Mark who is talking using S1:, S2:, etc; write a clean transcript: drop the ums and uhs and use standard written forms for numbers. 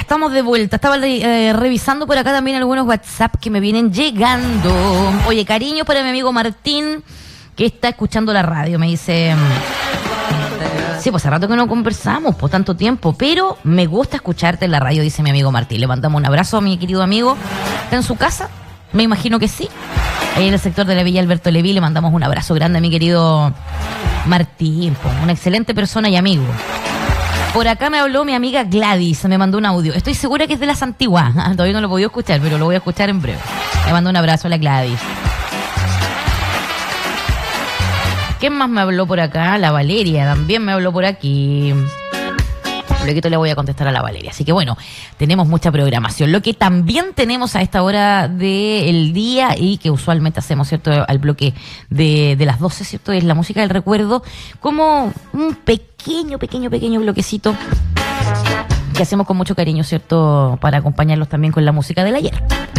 S1: estamos de vuelta. Estaba revisando por acá también algunos WhatsApp que me vienen llegando. Oye, cariño para mi amigo Martín, que está escuchando la radio. Me dice... Sí, pues hace rato que no conversamos, por tanto tiempo, pero me gusta escucharte en la radio, dice mi amigo Martín. Le mandamos un abrazo a mi querido amigo. ¿Está en su casa? Me imagino que sí. Ahí en el sector de la Villa Alberto Leví le mandamos un abrazo grande a mi querido Martín, una excelente persona y amigo. Por acá me habló mi amiga Gladys, me mandó un audio. Estoy segura que es de las antiguas. Todavía no lo he podido escuchar, pero lo voy a escuchar en breve. Le mando un abrazo a la Gladys. ¿Quién más me habló por acá? La Valeria también me habló por aquí. Luego le voy a contestar a la Valeria. Así que bueno, tenemos mucha programación. Lo que también tenemos a esta hora del día y que usualmente hacemos, ¿cierto? Al bloque de las 12, ¿cierto? Es la música del recuerdo, como un pequeño bloquecito que hacemos con mucho cariño, ¿cierto? Para acompañarlos también con la música del ayer.